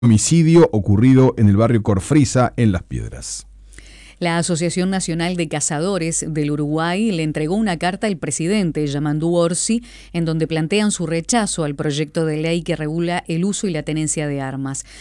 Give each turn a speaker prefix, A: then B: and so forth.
A: homicidio ocurrido en el barrio Corfrisa, en Las Piedras.
B: La Asociación Nacional de Cazadores del Uruguay le entregó una carta al presidente, Yamandú Orsi, en donde plantean su rechazo al proyecto de ley que regula el uso y la tenencia de armas.